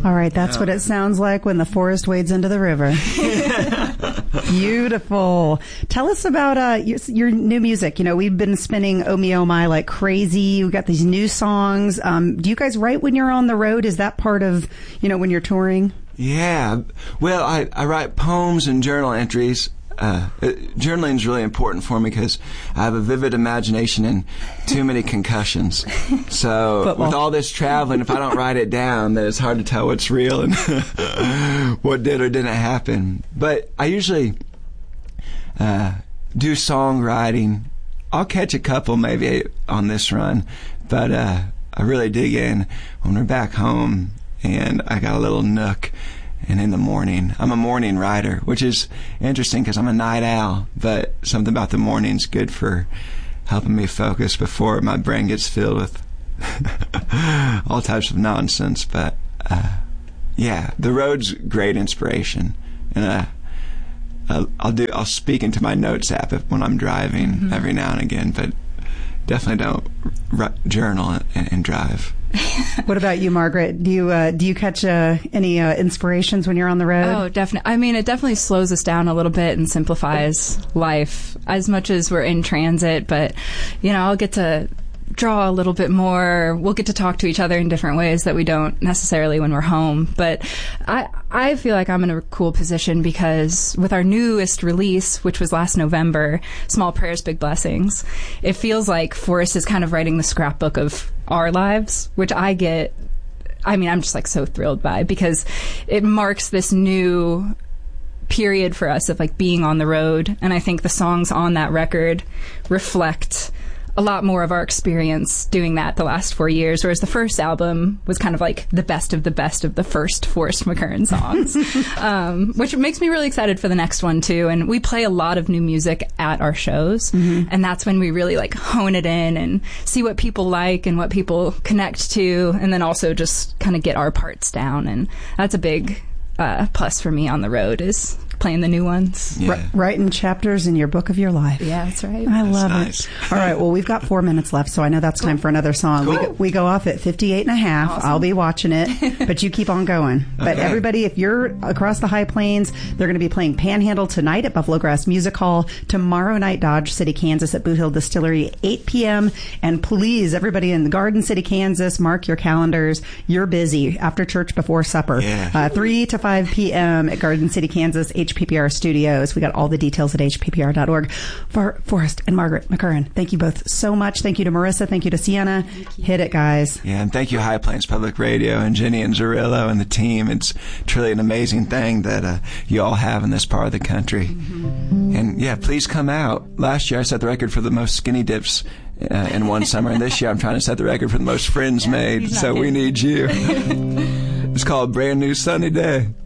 All right, that's what it sounds like when the forest wades into the river. Beautiful. Tell us about your new music. You know, we've been spinning Oh Me Oh My like crazy. We've got these new songs. Do you guys write when you're on the road? Is that part of, you know, when you're touring? Yeah. Well, I write poems and journal entries. Journaling is really important for me because I have a vivid imagination and too many concussions. So Football. With all this traveling, if I don't write it down, then it's hard to tell what's real and what did or didn't happen. But I usually do songwriting. I'll catch a couple maybe on this run, but I really dig in when we're back home and I got a little nook. And in the morning, I'm a morning writer, which is interesting because I'm a night owl, but something about the morning's good for helping me focus before my brain gets filled with all types of nonsense. But yeah, the road's great inspiration, and I'll speak into my notes app when I'm driving every now and again, but definitely don't journal and drive. What about you, Margaret? Do you catch any inspirations when you're on the road? Oh, definitely. I mean, it definitely slows us down a little bit and simplifies life as much as we're in transit. But, you know, I'll get to draw a little bit more. We'll get to talk to each other in different ways that we don't necessarily when we're home. But I feel like I'm in a cool position because with our newest release, which was last November, Small Prayers, Big Blessings, it feels like Forrest is kind of writing the scrapbook of our lives, which I'm just like so thrilled by because it marks this new period for us of like being on the road. And I think the songs on that record reflect a lot more of our experience doing that the last 4 years, whereas the first album was kind of like the best of the first Forrest McKern songs, which makes me really excited for the next one too. And we play a lot of new music at our shows, and that's when we really like hone it in and see what people like and what people connect to, and then also just kind of get our parts down. And that's a big plus for me on the road is playing the new ones. Yeah. Writing chapters in your book of your life. Yeah, that's right. I love nice. it. All right, well, we've got 4 minutes left, so I know that's time for another song. Cool. We go off at 58 and a half. Awesome. I'll be watching it, but you keep on going. But everybody, if you're across the High Plains, they're going to be playing Panhandle tonight at Buffalo Grass Music Hall, tomorrow night, Dodge City, Kansas at Boot Hill Distillery, 8 p.m. And please, everybody in Garden City, Kansas, mark your calendars. You're busy after church, before supper. Yeah. 3 to 5 p.m. at Garden City, Kansas, HPPR Studios. We got all the details at hppr.org. For Forrest and Margaret McKern, thank you both so much. Thank you to Marissa. Thank you to Sienna. Hit it, guys. Yeah, and thank you, High Plains Public Radio, and Jenny and Zarillo and the team. It's truly an amazing thing that you all have in this part of the country. And yeah, please come out. Last year I set the record for the most skinny dips in one summer, and this year I'm trying to set the record for the most friends made, so we need you. It's called Brand New Sunny Day.